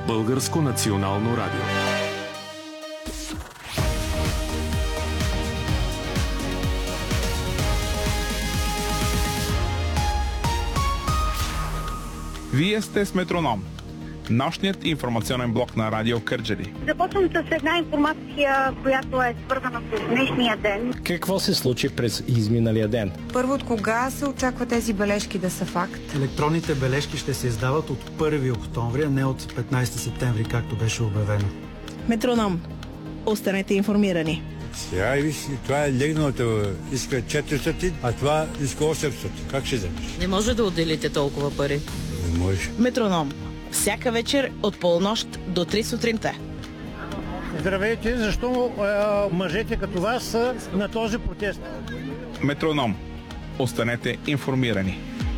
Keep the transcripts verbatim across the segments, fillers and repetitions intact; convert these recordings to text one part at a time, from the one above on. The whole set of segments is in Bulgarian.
Българско национално радио. Вие сте с Метроном, нощният информационен блок на Радио Кърджали. Започвам с една информация, която е свързана с днешния ден. Какво се случи през изминалия ден? Първо, от кога се очаква тези бележки да са факт? Електронните бележки ще се издават от първи октомври, а не от петнайсети септември, както беше обявено. Метроном. Останете информирани. Сега и виж, това е легналото, иска четиристотин, а това иска осемстотин. Как ще вземеш? Не може да отделите толкова пари. Не може. Метроном. Всяка вечер от полунощ до три сутринта. Здравейте, защо е, мъжете като вас са на този протест? Метроном. Останете информирани.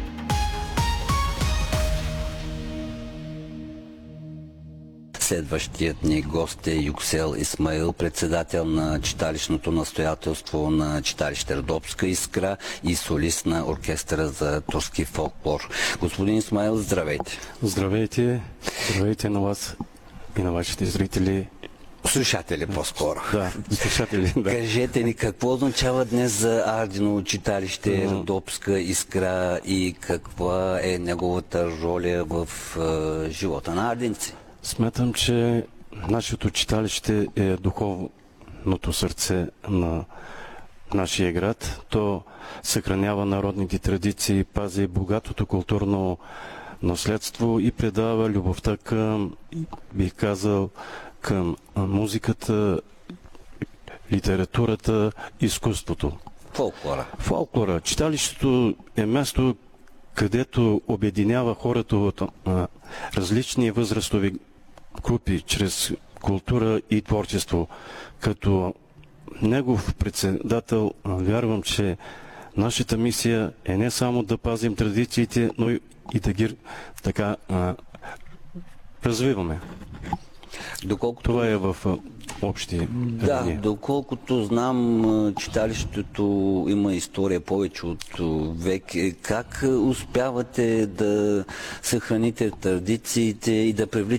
Следващият ни гост е Юксел Исмаил, председател на читалищното настоятелство на читалище Родопска искра и солист на оркестъра за турски фолклор. Господин Исмаил, здравейте. Здравейте. Здравейте на вас и на вашите зрители. Слушатели по-скоро. Да, слушатели, да. Кажете ни, какво означава днес за Ардино читалище Родопска искра и каква е неговата роля в е, живота на ардинци? Смятам, че нашето читалище е духовното сърце на нашия град. То съхранява народните традиции, пази богатото културно наследство и предава любовта към, бих казал, към музиката, литературата, изкуството. Фолклора. Фолклора. Читалището е място, където обединява хората от а, различни възрастови групи чрез култура и творчество. Като негов председател вярвам, че нашата мисия е не само да пазим традициите, но и да ги така а, развиваме. Доколкото... Това е в а, общи Да, линии. доколкото знам, читалището има история повече от век. Как успявате да съхраните традициите и да привличате